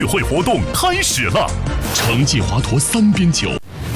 聚会活动开始了， 橙记华佗3边酒。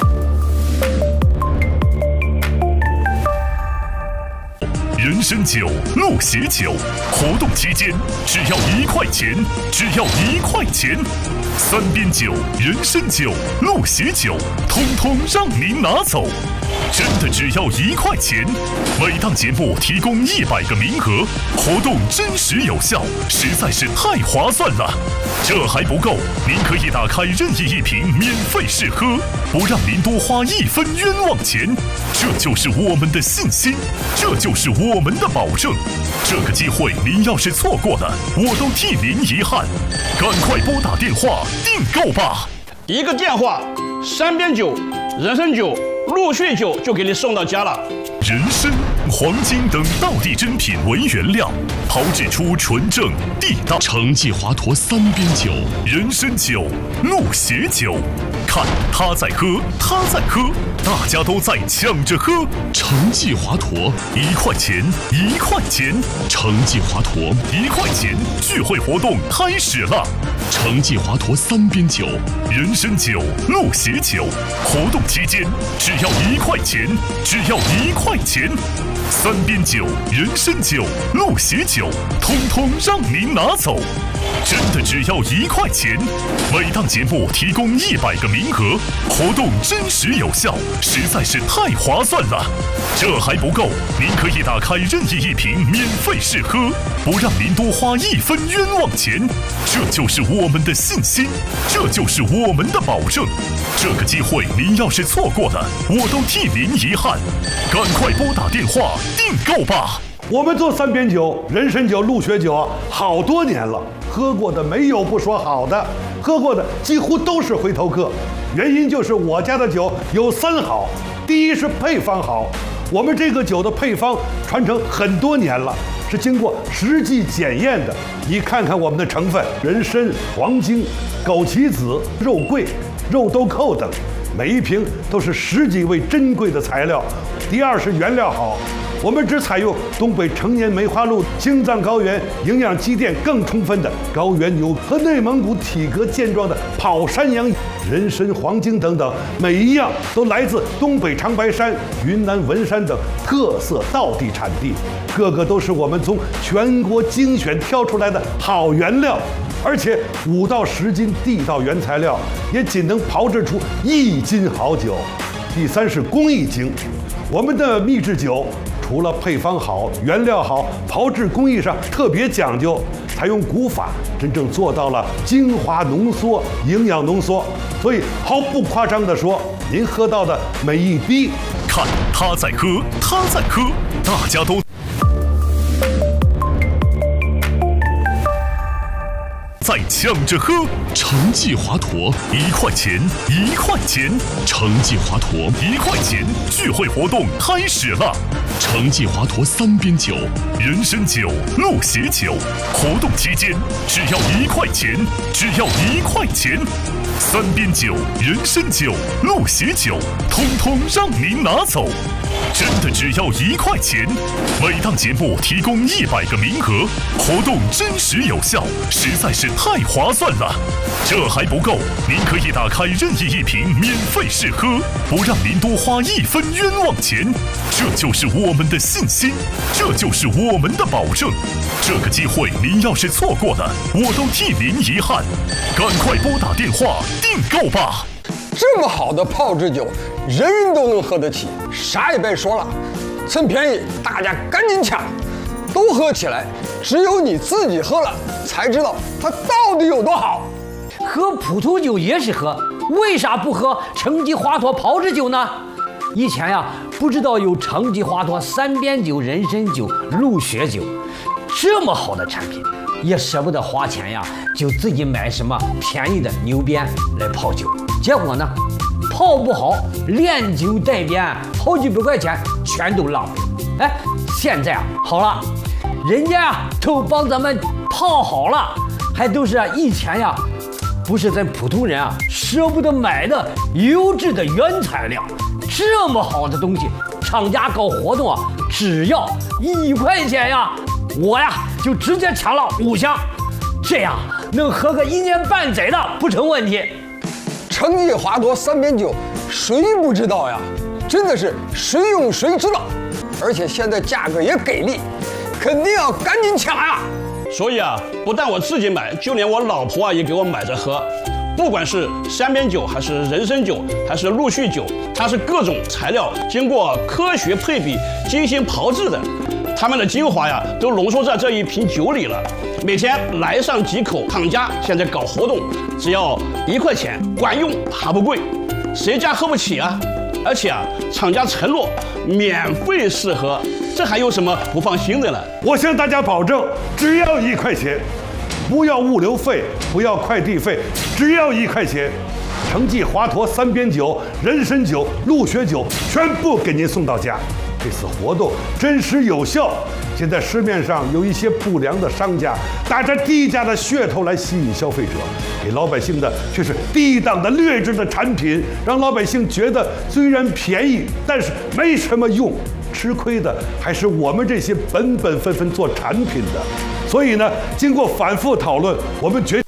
人参酒、鹿血酒，活动期间只要1块钱，只要1块钱。3边酒、人参酒、鹿血酒，通通让您拿走，真的只要1块钱。每档节目提供100个名额，活动真实有效，实在是太划算了。这还不够，您可以打开任意一瓶免费试喝，不让您多花1分冤枉钱。这就是我们的信心，这就是我们的保证。这个机会您要是错过了，我都替您遗憾。赶快拨打电话订购吧！ 一个电话，3边酒、人参酒、鹿血酒就给你送到家了。 人参、黄金等道地珍品为原料，炮制出纯正地道橙记华佗3边酒。 人参酒、鹿血酒，看他在喝，他在喝，大家都在抢着喝。 橙记华佗 1块钱，1块钱， 橙记华佗 1块钱，聚会活动开始了。 橙记华佗3边酒。 人参酒、鹿血酒，活动期间只要1块钱，只要1块钱。3边酒、人参酒、鹿血酒，通通让您拿走，真的只要1块钱。每档节目提供100个名额，活动真实有效，实在是太划算了。这还不够，您可以打开任意一瓶免费试喝，不让您多花1分冤枉钱。这就是我们的信心，这就是我们的保证。这个机会您要是错过了，我都替您遗憾。赶快拨打电话订购吧！ 我们做3边酒、人参酒、鹿血酒好多年了，喝过的没有不说好的，喝过的几乎都是回头客。原因就是我家的酒有3好，第一是配方好，我们这个酒的配方传承很多年了，是经过实际检验的。你看看我们的成分：人参、黄精、枸杞子、肉桂、肉豆蔻等，每一瓶都是10几位珍贵的材料。第二是原料好，我们只采用东北成年梅花鹿、青藏高原营养积淀更充分的高原牛和内蒙古体格健壮的跑山羊。人参、黄精等等，每一样都来自东北长白山、云南文山等特色道地产地，个个都是我们从全国精选挑出来的好原料，而且5到10斤地道原材料也仅能炮制出1斤好酒。第三是工艺精，我们的秘制酒除了配方好、原料好，炮制工艺上特别讲究，采用古法，真正做到了精华浓缩、营养浓缩。所以毫不夸张地说，您喝到的每一滴， 看他在喝，他在喝，大家都在抢着喝。 橙记华佗 1块钱，1块钱， 橙记华佗 1块钱，聚会活动开始了。 橙记华佗3边酒。 人参酒、鹿血酒，活动期间只要1块钱，只要1块钱。3边酒、人参酒、鹿血酒，通通让您拿走，真的只要1块钱。每档节目提供100个名额，活动真实有效，实在是太划算了。这还不够，您可以打开任意一瓶免费试喝，不让您多花1分冤枉钱。这就是我们的信心，这就是我们的保证。这个机会您要是错过了，我都替您遗憾。赶快拨打电话订购吧！ 这么好的炮制酒，人人都能喝得起，啥也别说了，趁便宜大家赶紧抢，都喝起来。只有你自己喝了，才知道它到底有多好。 喝普通酒也是喝，为啥不喝橙记华佗炮制酒呢？以前呀，不知道有橙记华佗3边酒、人参酒、鹿血酒这么好的产品，也舍不得花钱呀，就自己买什么便宜的牛鞭来泡酒，结果呢，泡不好，连酒带鞭，好几百块钱全都浪费。哎，现在啊好了，人家啊都帮咱们泡好了，还都是以前呀，不是咱普通人啊舍不得买的优质的原材料。这么好的东西，厂家搞活动啊，只要1块钱呀，我呀就直接抢了5箱，这样能喝个1年半载的不成问题。 橙记华佗3边酒，谁不知道呀？真的是谁用谁知道，而且现在价格也给力，肯定要赶紧抢呀！ 所以啊，不但我自己买，就连我老婆啊也给我买着喝。不管是3边酒，还是人参酒，还是陆续酒，它是各种材料经过科学配比、精心炮制的。它们的精华呀，都浓缩在这一瓶酒里了。每天来上几口，厂家现在搞活动，只要1块钱，管用还不贵，谁家喝不起啊？而且啊，厂家承诺免费试喝，这还有什么不放心的了？ 我向大家保证，只要1块钱，不要物流费，不要快递费，只要1块钱，橙记华佗3边酒、人参酒、陆学酒全部给您送到家。这次活动真实有效。现在市面上有一些不良的商家打着低价的噱头来吸引消费者，给老百姓的却是低档的劣质的产品，让老百姓觉得虽然便宜，但是没什么用。吃亏的还是我们这些本分做产品的。所以呢，经过反复讨论，我们决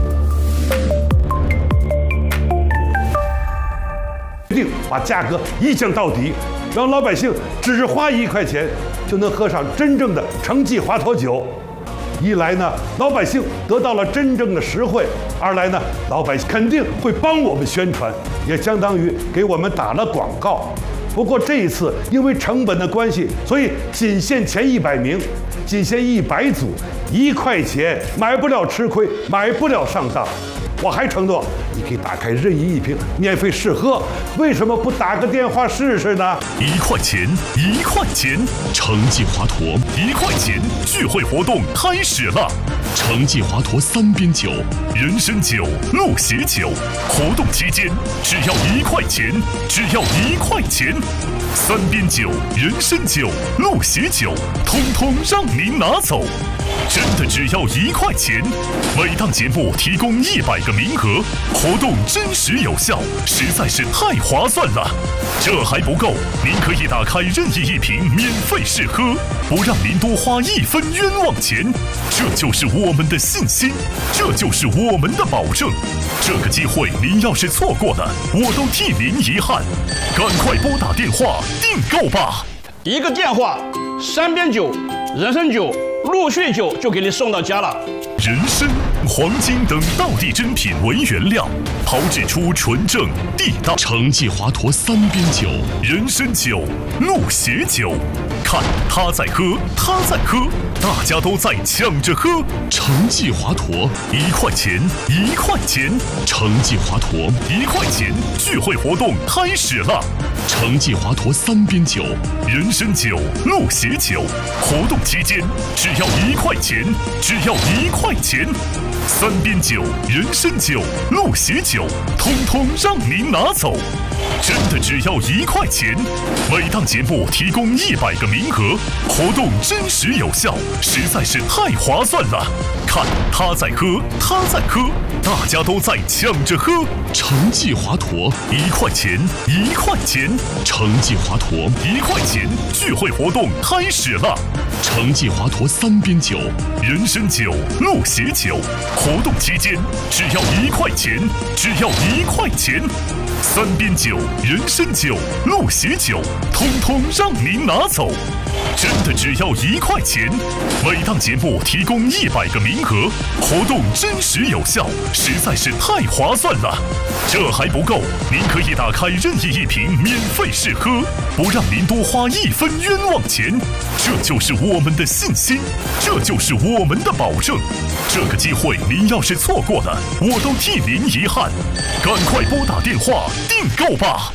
定把价格一降到底，让老百姓只花1块钱就能喝上真正的橙记华佗酒。一来呢，老百姓得到了真正的实惠；二来呢，老百姓肯定会帮我们宣传，也相当于给我们打了广告。不过这一次因为成本的关系，所以仅限前100名，仅限100组，1块钱买不了吃亏，买不了上当。我还承诺，你可以打开任意一瓶免费试喝，为什么不打个电话试试呢 ？1块钱，1块钱， 橙记华佗 1块钱聚会活动开始了。 橙记华佗3边酒、 人参酒、陆血酒，活动期间只要1块钱，只要1块钱，3边酒、人参酒、陆血酒，通通让您拿走。真的只要1块钱，每档节目提供100个名额，活动真实有效，实在是太划算了。这还不够，您可以打开任意一瓶免费试喝，不让您多花1分冤枉钱。这就是我们的信心，这就是我们的保证。这个机会您要是错过了，我都替您遗憾。赶快拨打电话订购吧！ 一个电话，3边酒、人参酒、陆续酒就给你送到家了。 人参、黄金等道地珍品为原料，炮制出纯正地道橙记华佗3边酒、 人参酒、陆血酒。看他在喝，他在喝，大家都在抢着喝。 橙记华佗 1块钱，1块钱， 橙记华佗 1块钱聚会活动开始了。 橙记华佗3边酒、 人参酒、陆血酒，活动期间只要1块钱，只要1块钱，3边酒、人参酒、陆血酒，通通让您拿走。真的只要1块钱，每档节目提供100个名额，活动真实有效，实在是太划算了。看他在喝，他在喝，大家都在抢着喝。 橙记华佗 1块钱，1块钱， 橙记华佗 1块钱聚会活动开始了。 橙记华佗3边酒、 人参酒、陆血酒，活动期间只要1块钱，只要1块钱，3边酒、人参酒、陆血酒，通通让您拿走。真的只要1块钱，每档节目提供100个名额，活动真实有效，实在是太划算了。这还不够，您可以打开任意一瓶免费试喝，不让您多花1分冤枉钱。这就是我们的信心，这就是我们的保证。这个机会您要是错过了，我都替您遗憾。赶快拨打电话订购吧！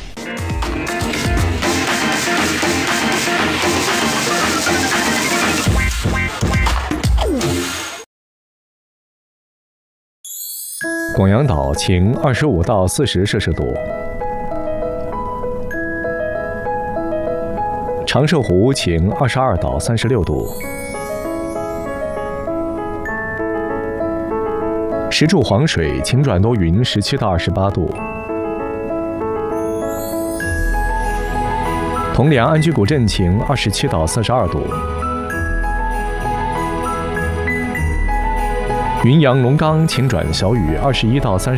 广阳岛晴25到40摄氏度，长寿湖晴22到36度，石柱黄水晴转多云17到28度，铜梁安居古镇晴27到42度。 云阳龙岗请转小雨21到30